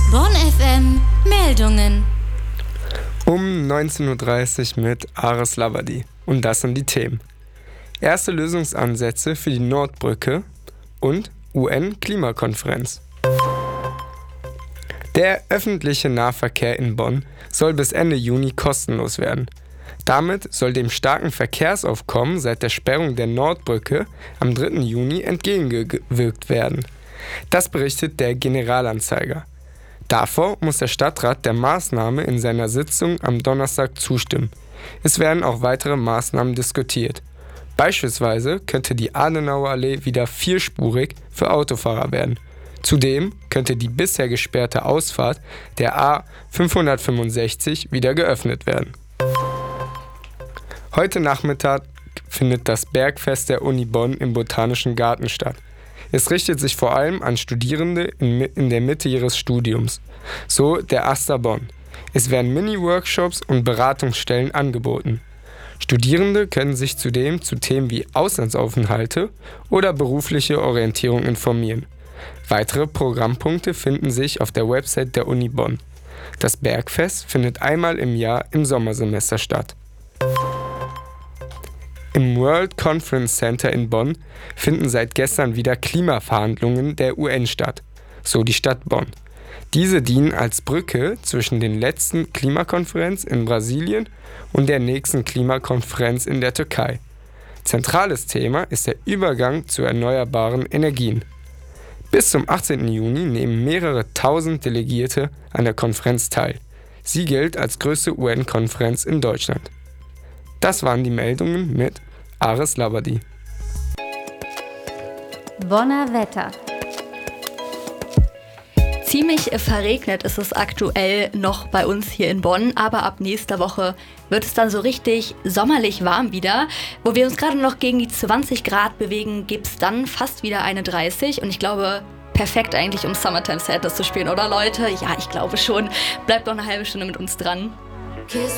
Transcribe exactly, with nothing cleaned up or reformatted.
Bonn F M Meldungen. Um neunzehn Uhr dreißig mit Ares Labadi. Und das sind die Themen. Erste Lösungsansätze für die Nordbrücke und U N-Klimakonferenz. Der öffentliche Nahverkehr in Bonn soll bis Ende Juni kostenlos werden. Damit soll dem starken Verkehrsaufkommen seit der Sperrung der Nordbrücke am dritten Juni entgegengewirkt werden. Das berichtet der Generalanzeiger. Davor muss der Stadtrat der Maßnahme in seiner Sitzung am Donnerstag zustimmen. Es werden auch weitere Maßnahmen diskutiert. Beispielsweise könnte die Adenauerallee wieder vierspurig für Autofahrer werden. Zudem könnte die bisher gesperrte Ausfahrt der A fünfhundertfünfundsechzig wieder geöffnet werden. Heute Nachmittag findet das Bergfest der Uni Bonn im Botanischen Garten statt. Es richtet sich vor allem an Studierende in, in der Mitte ihres Studiums, so der AStA Bonn. Es werden Mini-Workshops und Beratungsstellen angeboten. Studierende können sich zudem zu Themen wie Auslandsaufenthalte oder berufliche Orientierung informieren. Weitere Programmpunkte finden sich auf der Website der Uni Bonn. Das Bergfest findet einmal im Jahr im Sommersemester statt. Im World Conference Center in Bonn finden seit gestern wieder Klimaverhandlungen der U N statt, so die Stadt Bonn. Diese dienen als Brücke zwischen der letzten Klimakonferenz in Brasilien und der nächsten Klimakonferenz in der Türkei. Zentrales Thema ist der Übergang zu erneuerbaren Energien. Bis zum achtzehnten Juni nehmen mehrere tausend Delegierte an der Konferenz teil. Sie gilt als größte U N-Konferenz in Deutschland. Das waren die Meldungen mit Ares Labadi. Bonner Wetter. Ziemlich verregnet ist es aktuell noch bei uns hier in Bonn, aber ab nächster Woche wird es dann so richtig sommerlich warm wieder. Wo wir uns gerade noch gegen die zwanzig Grad bewegen, gibt es dann fast wieder eine dreißig und ich glaube, perfekt eigentlich, um Summertime Sadness zu spielen, oder Leute? Ja, ich glaube schon. Bleibt noch eine halbe Stunde mit uns dran.